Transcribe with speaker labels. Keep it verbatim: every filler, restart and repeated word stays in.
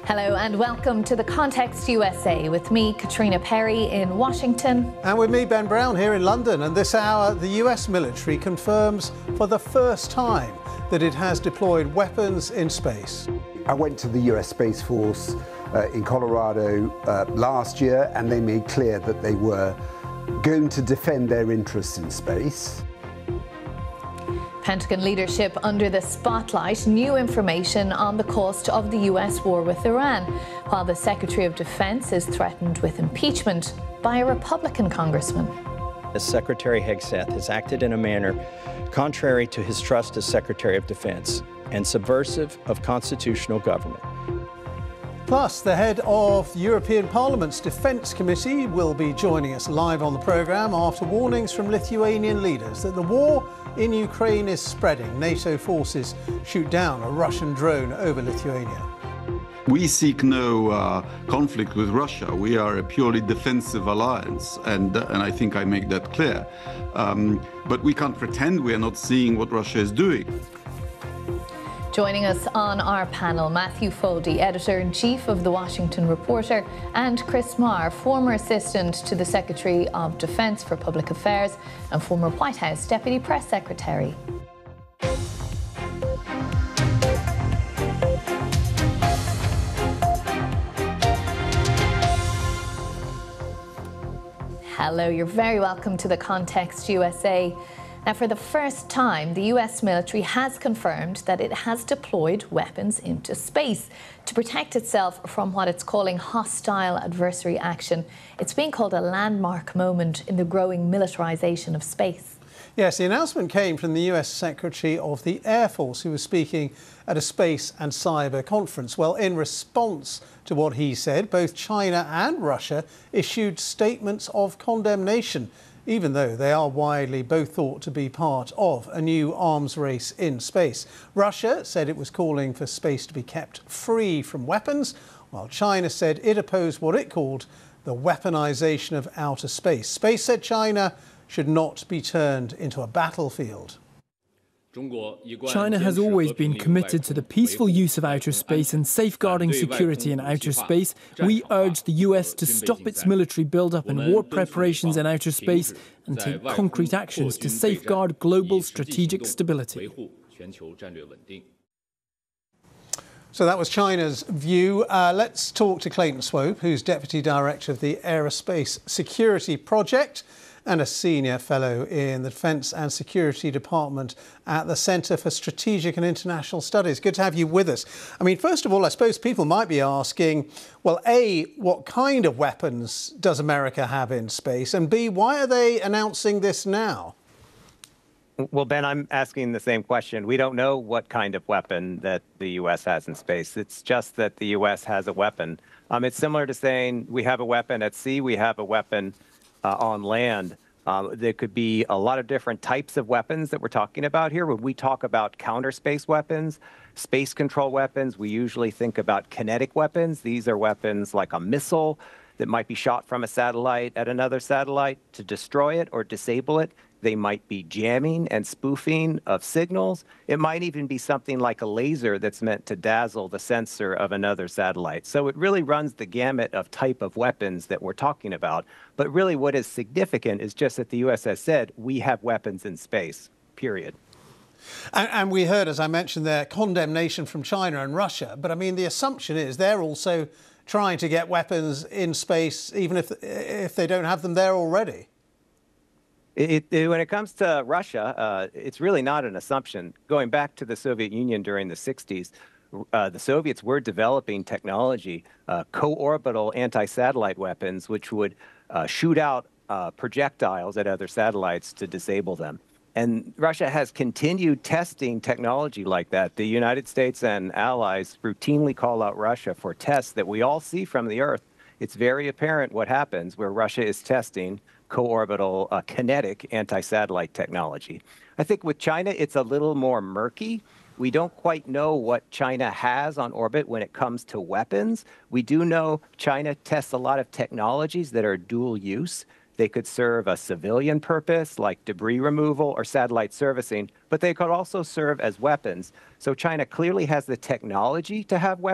Speaker 1: Hello and welcome to The Context U S A with me, Katrina Perry in Washington.
Speaker 2: And with me, Ben Brown, here in London. And this hour, the U S military confirms for the first time that it has deployed weapons in space.
Speaker 3: I went to the U S Space Force uh, in Colorado uh, last year, and they made clear that they were going to defend their interests in space.
Speaker 1: Pentagon leadership under the spotlight. New information on the cost of the U S war with Iran, while the Secretary of Defense is threatened with impeachment by a Republican congressman.
Speaker 4: Secretary Hegseth has acted in a manner contrary to his trust as Secretary of Defense and subversive of constitutional government.
Speaker 2: Plus, the head of the European Parliament's Defence Committee will be joining us live on the programme after warnings from Lithuanian leaders that the war in Ukraine is spreading. NATO forces shoot down a Russian drone over Lithuania.
Speaker 5: We seek no uh, conflict with Russia. We are a purely defensive alliance, and, uh, and I think I make that clear. Um, but we can't pretend we are not seeing what Russia is doing.
Speaker 1: Joining us on our panel, Matthew Foldy, Editor-in-Chief of The Washington Reporter, and Chris Marr, former Assistant to the Secretary of Defense for Public Affairs and former White House Deputy Press Secretary. Hello, you're very welcome to The Context U S A. Now, for the first time, the U S military has confirmed that it has deployed weapons into space to protect itself from what it's calling hostile adversary action. It's being called a landmark moment in the growing militarization of space.
Speaker 2: Yes, the announcement came from the U S Secretary of the Air Force, who was speaking at a space and cyber conference. Well, in response to what he said, both China and Russia issued statements of condemnation, even though they are widely both thought to be part of a new arms race in space. Russia said it was calling for space to be kept free from weapons, while China said it opposed what it called the weaponization of outer space. Space, said China, should not be turned into a battlefield.
Speaker 6: China has always been committed to the peaceful use of outer space and safeguarding security in outer space. We urge the U S to stop its military build-up and war preparations in outer space and take concrete actions to safeguard global strategic stability.
Speaker 2: So that was China's view. Uh, let's talk to Clayton Swope, who's Deputy Director of the Aerospace Security Project and a Senior Fellow in the Defence and Security Department at the Centre for Strategic and International Studies. Good to have you with us. I mean, first of all, I suppose people might be asking, well, A, what kind of weapons does America have in space? And B, why are they announcing this now?
Speaker 7: Well, Ben, I'm asking the same question. We don't know what kind of weapon that the U S has in space. It's just that the U S has a weapon. Um, it's similar to saying we have a weapon at sea, we have a weapon Uh, on land. Uh, there could be a lot of different types of weapons that we're talking about here. When we talk about counter space weapons, space control weapons, we usually think about kinetic weapons. These are weapons like a missile that might be shot from a satellite at another satellite to destroy it or disable it. They might be jamming and spoofing of signals. It might even be something like a laser that's meant to dazzle the sensor of another satellite. So it really runs the gamut of type of weapons that we're talking about. But really what is significant is just that the U S has said we have weapons in space, period.
Speaker 2: And, and we heard, as I mentioned there, condemnation from China and Russia. But I mean, the assumption is they're also trying to get weapons in space, even if, if they don't have them there already.
Speaker 7: It, it, when it comes to Russia, uh, it's really not an assumption. Going back to the Soviet Union during the sixties, uh, the Soviets were developing technology, uh, co-orbital anti-satellite weapons, which would uh, shoot out uh, projectiles at other satellites to disable them. And Russia has continued testing technology like that. The United States and allies routinely call out Russia for tests that we all see from the Earth. It's very apparent what happens where Russia is testing co-orbital uh, kinetic anti-satellite technology. I think with China, it's a little more murky. We don't quite know what China has on orbit when it comes to weapons. We do know China tests a lot of technologies that are dual use. They could serve a civilian purpose like debris removal or satellite servicing, but they could also serve as weapons. So China clearly has the technology to have weapons.